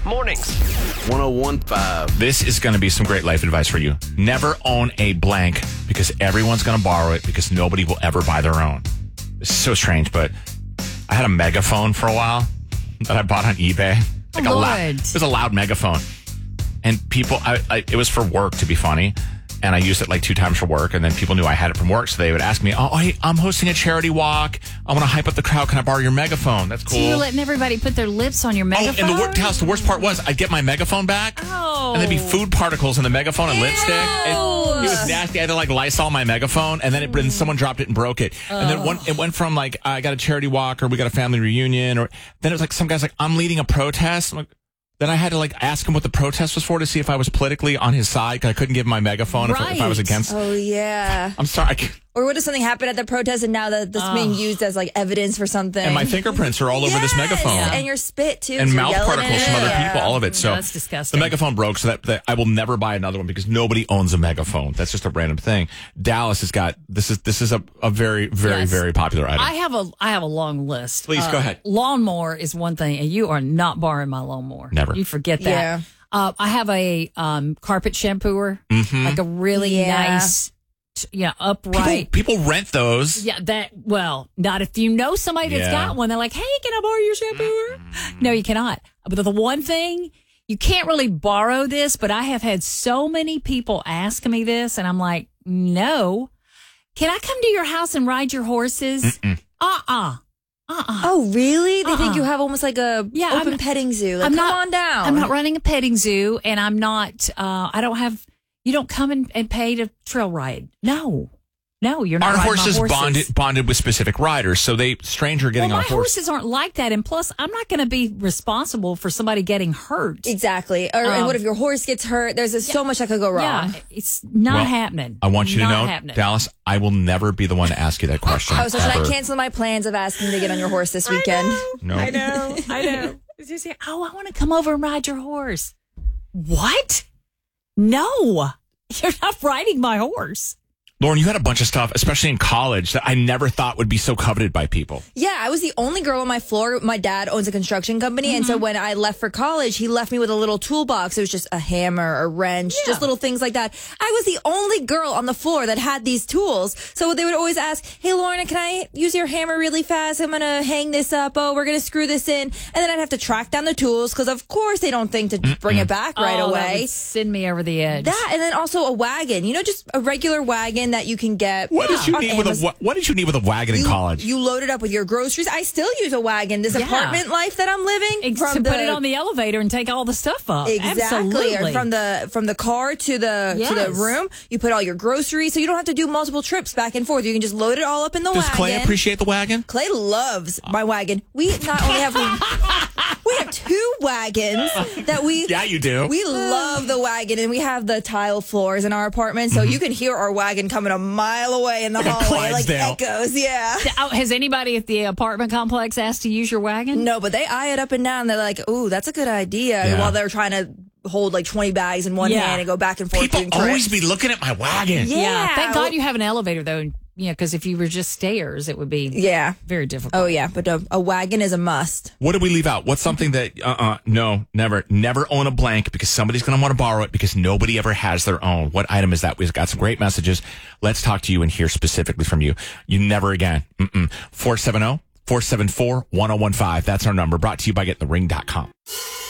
Mornings. 101.5. This is going to be some great life advice for you. Never own a blank because everyone's going to borrow it because nobody will ever buy their own. This is so strange, but I had a megaphone for a while that I bought on eBay. It was a loud megaphone. And people, it was for work, to be funny. And I used it like 2 times for work. And then people knew I had it from work. So they would ask me, oh, hey, I'm hosting a charity walk. I want to hype up the crowd. Can I borrow your megaphone? That's cool. So you're letting everybody put their lips on your megaphone? And the worst part was I'd get my megaphone back. Oh. And there'd be food particles in the megaphone and lipstick. It was nasty. I had to like Lysol my megaphone. And then someone dropped it and broke it. And then it went from like, I got a charity walk or we got a family reunion. Or then it was like some guy's like, I'm leading a protest. I'm like, then I had to like ask him what the protest was for to see if I was politically on his side because I couldn't give him my megaphone if I was against. Oh, yeah. I'm sorry. Or what if something happened at the protest and now that this is being used as like evidence for something? And my fingerprints are all over this megaphone. And your spit too. And so mouth particles from other people, all of it. So that's disgusting. The megaphone broke, so that I will never buy another one because nobody owns a megaphone. That's just a random thing. Dallas has got this is a very, very, very popular item. I have a long list. Please go ahead. Lawnmower is one thing, and you are not borrowing my lawnmower. Never. You forget that. Yeah. I have a carpet shampooer, like a really nice, upright. People rent those. Yeah, not if you know somebody that's got one. They're like, hey, can I borrow your shampooer? No, you cannot. But the one thing, you can't really borrow this, but I have had so many people ask me this, and I'm like, no. Can I come to your house and ride your horses? Oh, really? They think you have almost like a open petting zoo. Like, come on down. I'm not running a petting zoo, and I'm not, you don't come and pay to trail ride. No, you're not. Our riding horses my horses bonded with specific riders, so stranger getting on a my horse. horses aren't like that, and plus, I'm not going to be responsible for somebody getting hurt. Exactly. And what if your horse gets hurt? There's so much that could go wrong. Yeah, it's not happening. I want you to know, happening. Dallas, I will never be the one to ask you that question. Oh, so should I cancel my plans of asking to get on your horse this weekend? No. I know. Just say, I want to come over and ride your horse. What? No, you're not riding my horse. Lauren, you had a bunch of stuff, especially in college, that I never thought would be so coveted by people. Yeah, I was the only girl on my floor. My dad owns a construction company, and so when I left for college, he left me with a little toolbox. It was just a hammer, a wrench, just little things like that. I was the only girl on the floor that had these tools. So they would always ask, hey, Lauren, can I use your hammer really fast? I'm going to hang this up. Oh, we're going to screw this in. And then I'd have to track down the tools because, of course, they don't think to bring it back right away. That would send me over the edge. That, and then also a wagon. Just a regular wagon that you can get. What did you need with a wagon in college? You load it up with your groceries. I still use a wagon. This apartment life that I'm living, to put it on the elevator and take all the stuff up. Exactly. Absolutely. Or from the car to the room, you put all your groceries, so you don't have to do multiple trips back and forth. You can just load it all up in the wagon. Does Clay appreciate the wagon? Clay loves my wagon. We not only have we have 2 wagons that we. Yeah, you do. We love the wagon, and we have the tile floors in our apartment, so you can hear our wagon coming a mile away in the hallway, like echoes. Yeah. Has anybody at the apartment complex asked to use your wagon? No, but they eye it up and down. They're like, "Ooh, that's a good idea." While they're trying to hold like 20 bags in one hand and go back and forth. People doing trips. always be looking at my wagon. Yeah. Thank God you have an elevator though. Yeah, because if you were just stairs, it would be very difficult. Oh, yeah, but a wagon is a must. What did we leave out? What's something that, no, never own a blank because somebody's going to want to borrow it because nobody ever has their own. What item is that? We've got some great messages. Let's talk to you and hear specifically from you. You never again. 470-474-1015. That's our number. Brought to you by GetTheRing.com.